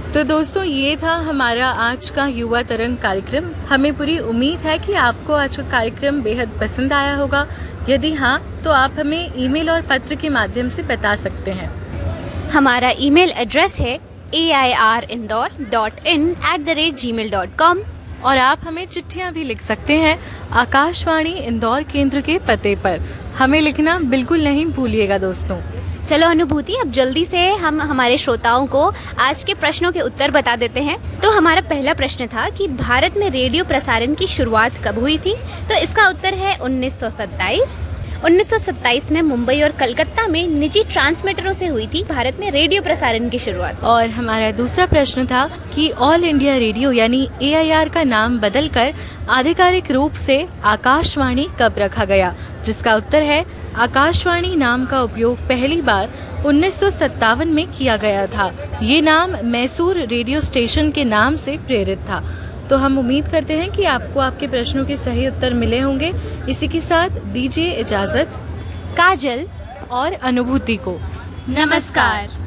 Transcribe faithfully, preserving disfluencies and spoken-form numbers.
तो दोस्तों, ये था हमारा आज का युवा तरंग कार्यक्रम। हमें पूरी उम्मीद है कि आपको आज का कार्यक्रम बेहद पसंद आया होगा। यदि हाँ, तो आप हमें ईमेल और पत्र के माध्यम से बता सकते हैं। हमारा ईमेल एड्रेस है ए I R Indore dot in at the rate ji mail dot com और आप हमें चिट्ठियाँ भी लिख सकते हैं आकाशवाणी इंदौर केंद्र के पते पर। हमें लिखना बिल्कुल नहीं भूलिएगा दोस्तों। चलो अनुभूति, अब जल्दी से हम हमारे श्रोताओं को आज के प्रश्नों के उत्तर बता देते हैं। तो हमारा पहला प्रश्न था कि भारत में रेडियो प्रसारण की शुरुआत कब हुई थी? तो इसका उत्तर है उन्नीस सौ सत्ताईस। उन्नीस सौ सत्ताईस में मुंबई और कलकत्ता में निजी ट्रांसमीटरों से हुई थी भारत में रेडियो प्रसारण की शुरुआत। और हमारा दूसरा प्रश्न था कि ऑल इंडिया रेडियो यानी ए आई आर का नाम बदलकर आधिकारिक रूप से आकाशवाणी कब रखा गया? जिसका उत्तर है आकाशवाणी नाम का उपयोग पहली बार उन्नीस सौ सत्तावन में किया गया था। ये नाम मैसूर रेडियो स्टेशन के नाम से प्रेरित था। तो हम उम्मीद करते हैं कि आपको आपके प्रश्नों के सही उत्तर मिले होंगे। इसी के साथ दीजिए इजाजत काजल और अनुभूति को। नमस्कार।